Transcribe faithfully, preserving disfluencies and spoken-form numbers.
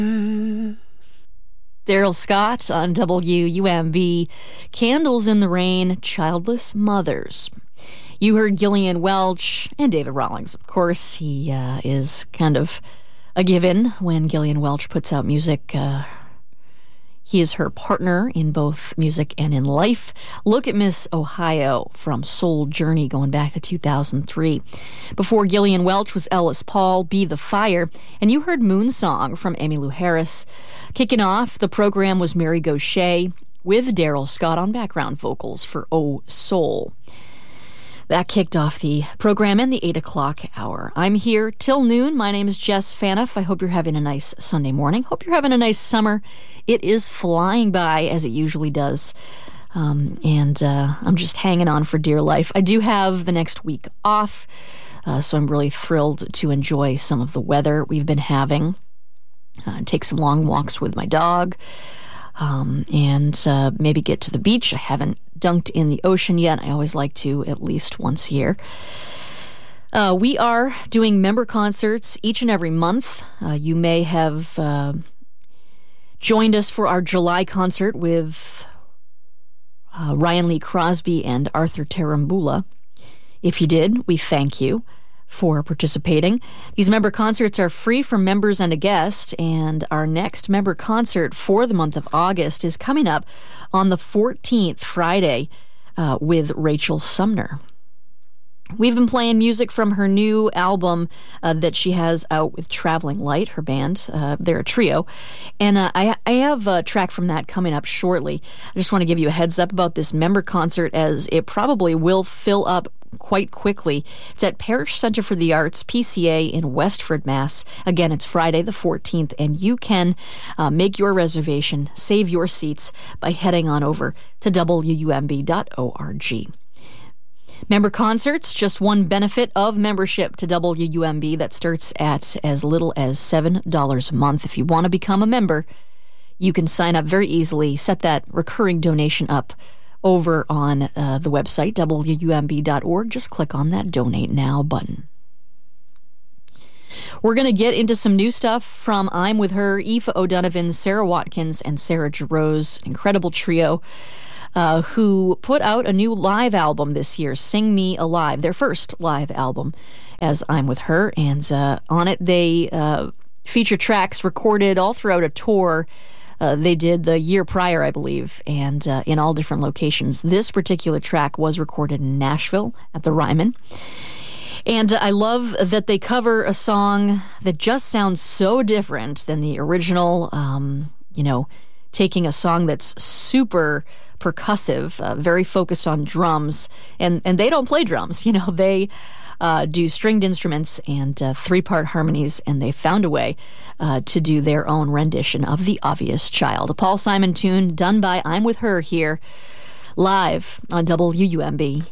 Daryl Scott on W U M B. Candles in the Rain, Childless Mothers. You heard Gillian Welch and David Rawlings. Of course, he uh, is kind of a given when Gillian Welch puts out music. Uh, he is her partner in both music and in life. Look at Miss Ohio from Soul Journey going back to two thousand three. Before Gillian Welch was Ellis Paul, Be the Fire. And you heard Moon Song from Emmylou Harris. Kicking off the program was Mary Gauthier with Daryl Scott on background vocals for Oh Soul. That kicked off the program in the eight o'clock hour. I'm here till noon. My name is Jess Faniff. I hope you're having a nice Sunday morning. Hope you're having a nice summer. It is flying by, as it usually does. Um, and uh, I'm just hanging on for dear life. I do have the next week off, uh, so I'm really thrilled to enjoy some of the weather we've been having. Uh, take some long walks with my dog. Um, and uh, maybe get to the beach. I haven't dunked in the ocean yet. I always like to at least once a year. Uh, we are doing member concerts each and every month. Uh, you may have uh, joined us for our July concert with uh, Ryan Lee Crosby and Arthur Tarambula. If you did, we thank you for participating. These member concerts are free for members and a guest, and our next member concert for the month of August is coming up on the fourteenth, Friday, uh, with Rachel Sumner. We've been playing music from her new album uh, that she has out with Traveling Light, her band. Uh, they're a trio. And uh, I, I have a track from that coming up shortly. I just want to give you a heads up about this member concert, as it probably will fill up quite quickly. It's at Parish Center for the Arts, P C A, in Westford, Mass. Again, it's Friday the fourteenth, and you can uh, make your reservation, save your seats by heading on over to W U M B dot org. Member concerts, just one benefit of membership to W U M B that starts at as little as seven dollars a month. If you want to become a member, you can sign up very easily, set that recurring donation up over on uh, the website, W U M B dot org. Just click on that Donate Now button. We're going to get into some new stuff from I'm With Her, Aoife O'Donovan, Sarah Watkins, and Sarah Jarosz, incredible trio, uh, who put out a new live album this year, Sing Me Alive, their first live album as I'm With Her. And uh, on it, they uh, feature tracks recorded all throughout a tour Uh, they did the year prior, I believe, and uh, in all different locations. This particular track was recorded in Nashville at the Ryman. And uh, I love that they cover a song that just sounds so different than the original, um, you know, taking a song that's super percussive, uh, very focused on drums, and, and they don't play drums, you know, they uh, do stringed instruments and uh, three-part harmonies, and they found a way uh, to do their own rendition of The Obvious Child. A Paul Simon tune done by I'm With Her here, live on W U M B.